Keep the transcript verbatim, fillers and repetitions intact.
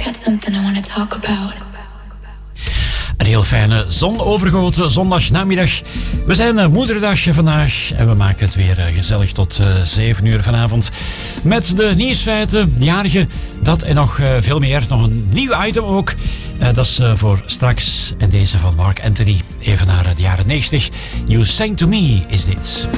got something I want to talk about. Een heel fijne zonovergoten zondagnamiddag. We zijn uh, moederdag vandaag en we maken het weer uh, gezellig tot uh, zeven uur vanavond. Met de nieuwsfeiten, de jarige, dat en nog uh, veel meer. Nog een nieuw item ook. Uh, dat is uh, voor straks. En deze van Mark Anthony. Even naar uh, de jaren negentig. You Sang To Me is dit.